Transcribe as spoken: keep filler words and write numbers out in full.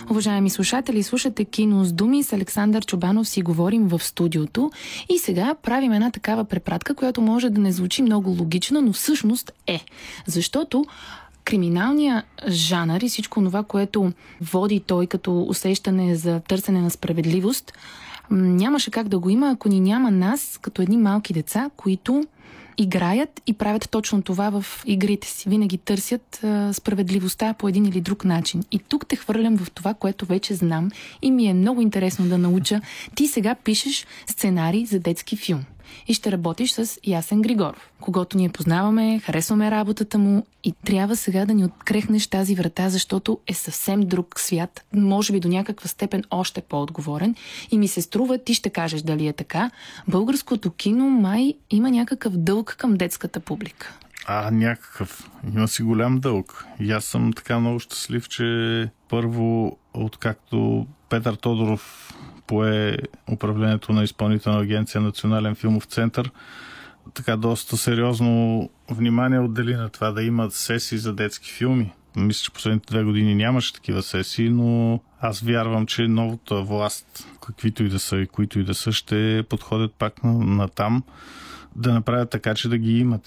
Уважаеми слушатели, слушате Кино с думи. С Александър Чобанов си говорим в студиото. И сега правим една такава препратка, която може да не звучи много логична, но всъщност е. Защото криминалният жанър и всичко това, което води той като усещане за търсене на справедливост, нямаше как да го има, ако ни няма нас, като едни малки деца, които играят и правят точно това в игрите си. Винаги търсят а, справедливостта по един или друг начин. И тук те хвърлям в това, което вече знам и ми е много интересно да науча. Ти сега пишеш сценарий за детски филм и ще работиш с Ясен Григоров, когото ние познаваме, харесваме работата му и трябва сега да ни открехнеш тази врата, защото е съвсем друг свят, може би до някаква степен още по-отговорен и ми се струва, ти ще кажеш дали е така, българското кино май има някакъв дълг към детската публика. А, някакъв. Има си голям дълг. И аз съм така много щастлив, че първо, откакто Петър Тодоров пое управлението на Изпълнителна агенция Национален филмов център, така доста сериозно внимание отдели на това да имат сесии за детски филми. Мисля, че последните две години нямаше такива сесии, но аз вярвам, че новата власт, каквито и да са и които и да са, ще подходят пак на, на там да направят така, че да ги имат.